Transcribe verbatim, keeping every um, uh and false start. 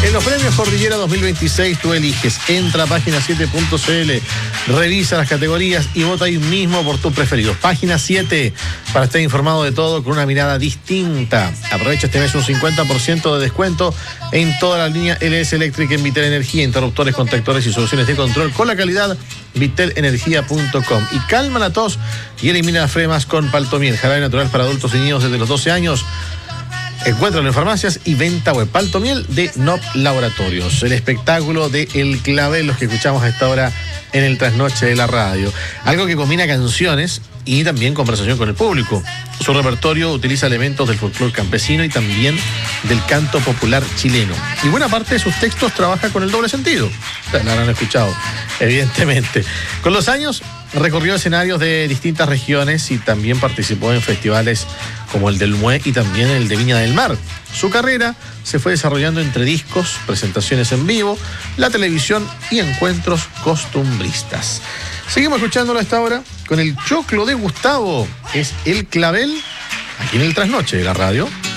En los premios Cordillera dos mil veintiséis tú eliges, entra a página siete punto c l, revisa las categorías y vota ahí mismo por tus preferidos. Página siete, para estar informado de todo con una mirada distinta. Aprovecha este mes un cincuenta por ciento de descuento en toda la línea L S Electric en Vitel Energía, interruptores, contactores y soluciones de control con la calidad vitel energía punto com. Y calma la tos y elimina las flemas con Paltomiel, jarabe natural para adultos y niños desde los doce años. Encuéntralo en farmacias y venta web. Paltomiel de N O P Laboratorios. El espectáculo de El Clavel, los que escuchamos a esta hora en el trasnoche de la radio. Algo que combina canciones y también conversación con el público. Su repertorio utiliza elementos del folclore campesino y también del canto popular chileno. Y buena parte de sus textos trabaja con el doble sentido. La habrán escuchado, evidentemente. Con los años recorrió escenarios de distintas regiones y también participó en festivales como el del Mue y también el de Viña del Mar. Su carrera se fue desarrollando entre discos, presentaciones en vivo, la televisión y encuentros costumbristas. Seguimos escuchándolo a esta hora con el choclo de Gustavo. Es El Clavel, aquí en el trasnoche de la radio.